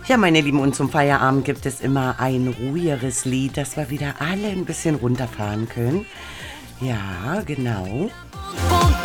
Ja, meine Lieben, und zum Feierabend gibt es immer ein ruhigeres Lied, dass wir wieder alle ein bisschen runterfahren können. Ja, genau.